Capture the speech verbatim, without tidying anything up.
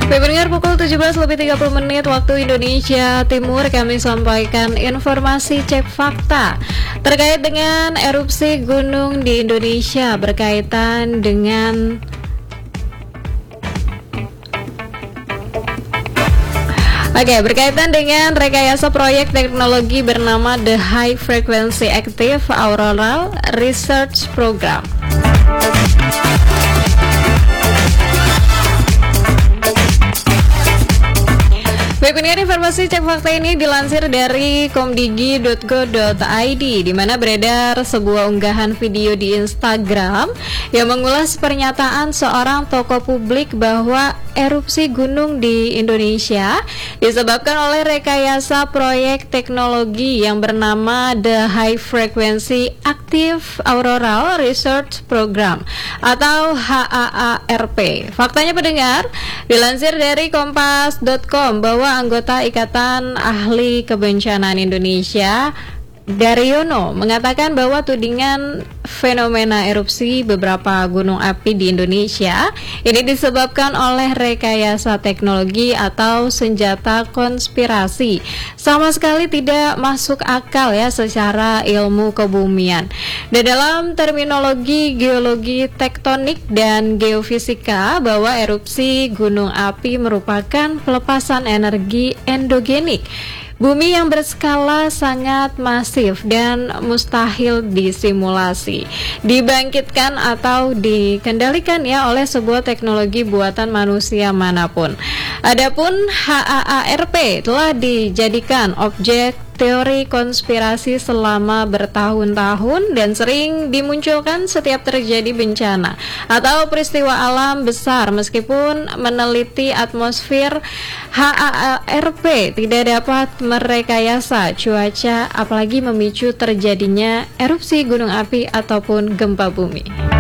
Pendengar, pukul tujuh belas lebih tiga puluh menit waktu Indonesia Timur, kami sampaikan informasi cek fakta terkait dengan erupsi gunung di Indonesia berkaitan dengan Oke, berkaitan dengan rekayasa proyek teknologi bernama The High Frequency Active Auroral Research Program. Baik, informasi cek fakta ini dilansir dari komdigi dot go dot i d, di mana beredar sebuah unggahan video di Instagram yang mengulas pernyataan seorang tokoh publik bahwa erupsi gunung di Indonesia disebabkan oleh rekayasa proyek teknologi yang bernama The High Frequency Active Auroral Research Program atau H A A R P. Faktanya pendengar, dilansir dari kompas dot com bahwa anggota Ikatan Ahli Kebencanaan Indonesia Daryono mengatakan bahwa tudingan fenomena erupsi beberapa gunung api di Indonesia ini disebabkan oleh rekayasa teknologi atau senjata konspirasi. Sama sekali tidak masuk akal ya secara ilmu kebumian. Dan dalam terminologi geologi tektonik dan geofisika, bahwa erupsi gunung api merupakan pelepasan energi endogenik bumi yang berskala sangat masif dan mustahil disimulasi, dibangkitkan atau dikendalikan ya oleh sebuah teknologi buatan manusia manapun. Adapun H A A R P telah dijadikan objek teori konspirasi selama bertahun-tahun dan sering dimunculkan setiap terjadi bencana atau peristiwa alam besar. Meskipun meneliti atmosfer, H A A R P tidak dapat merekayasa cuaca, apalagi memicu terjadinya erupsi gunung api ataupun gempa bumi.